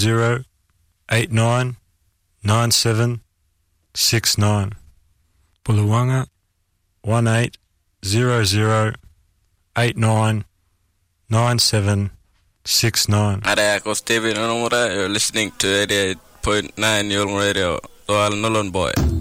1800-899769. Bulawaga 1800-899769. Ada ako Steven Onomura. You're listening to 88.9 Young Radio. Doal Nolan Boy.